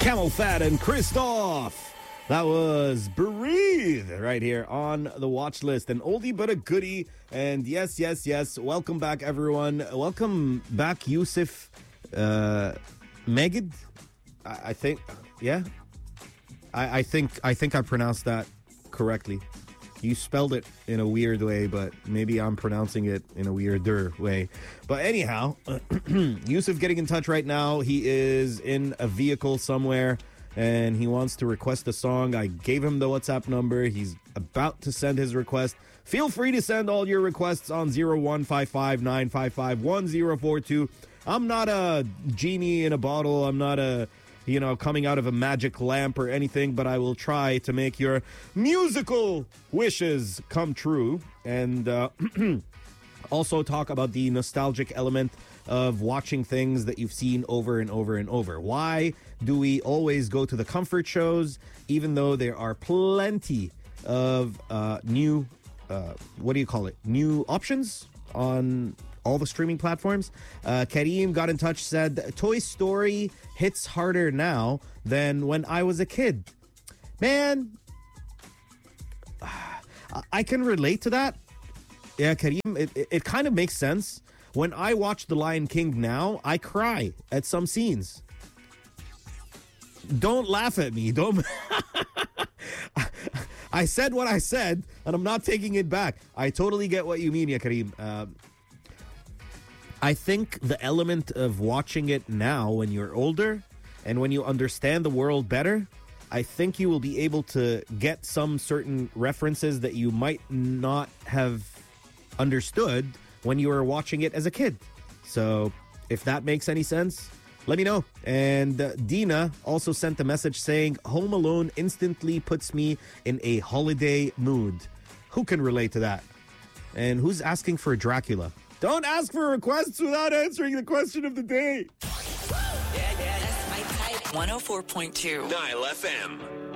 Camel Fat and Christoph. That was Breathe right here on the watch list. An oldie but a goodie. And yes, welcome back, everyone. Welcome back, Yusuf Megid. I think, yeah. I think I pronounced that correctly. You spelled it in a weird way, but maybe I'm pronouncing it in a weirder way. But anyhow, Yusuf getting in touch right now. He is in a vehicle somewhere, and he wants to request a song. I gave him the WhatsApp number. He's about to send his request. Feel free to send all your requests on 0155-955-1042. I'm not a genie in a bottle. I'm not coming out of a magic lamp or anything, but I will try to make your musical wishes come true. And also talk about the nostalgic element of watching things that you've seen over and over and over. Why do we always go to the comfort shows, even though there are plenty of new options on all the streaming platforms? Kareem got in touch, said, Toy Story hits harder now than when I was a kid. Man, I can relate to that. Yeah, Kareem, it kind of makes sense. When I watch The Lion King now, I cry at some scenes. Don't laugh at me. Don't. I said what I said, and I'm not taking it back. I totally get what you mean, yeah, Kareem. I think the element of watching it now when you're older and when you understand the world better, I think you will be able to get some certain references that you might not have understood when you were watching it as a kid. So if that makes any sense, let me know. And Dina also sent a message saying, Home Alone instantly puts me in a holiday mood. Who can relate to that? And who's asking for Dracula? Don't ask for requests without answering the question of the day. Yeah, that's my type. 104.2 Nile FM.